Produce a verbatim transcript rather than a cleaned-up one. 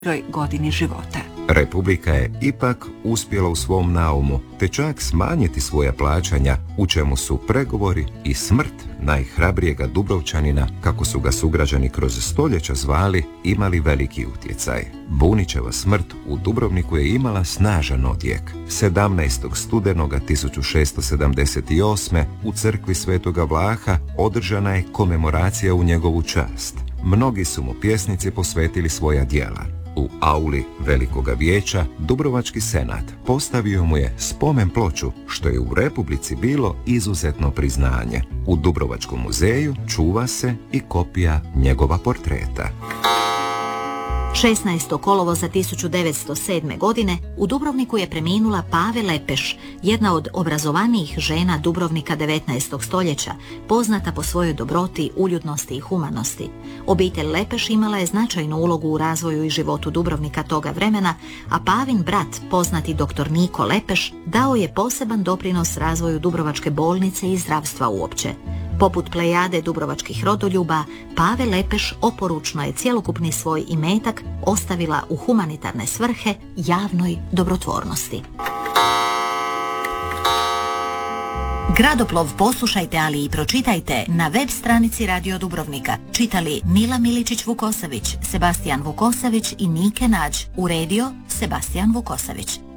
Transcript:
godini života. Republika je ipak uspjela u svom naumu, te čak smanjiti svoja plaćanja, u čemu su pregovori i smrt najhrabrijega Dubrovčanina, kako su ga sugrađani kroz stoljeća zvali, imali veliki utjecaj. Bunićeva smrt u Dubrovniku je imala snažan odjek. sedamnaestog studenoga tisuću šesto sedamdeset osme. u crkvi Svetoga Vlaha održana je komemoracija u njegovu čast. Mnogi su mu pjesnici posvetili svoja djela. U auli Velikoga vijeća Dubrovački senat postavio mu je spomen ploču, što je u Republici bilo izuzetno priznanje. U Dubrovačkom muzeju čuva se i kopija njegova portreta. šesnaestog kolovoza tisuću devetsto sedme. godine u Dubrovniku je preminula Pave Lepeš, jedna od obrazovanijih žena Dubrovnika devetnaestog stoljeća, poznata po svojoj dobroti, uljudnosti i humanosti. Obitelj Lepeš imala je značajnu ulogu u razvoju i životu Dubrovnika toga vremena, a Pavin brat, poznati doktor Niko Lepeš, dao je poseban doprinos razvoju Dubrovačke bolnice i zdravstva uopće. Poput plejade dubrovačkih rodoljuba, Pave Lepeš oporučno je cjelokupni svoj imetak ostavila u humanitarne svrhe javnoj dobrotvornosti. Gradoplov poslušajte, ali i pročitajte na web stranici Radio Dubrovnika. Čitali Mila Miličić-Vukosavić, Sebastijan Vukosavić i Nike Nađ. Uredio Sebastijan Vukosavić.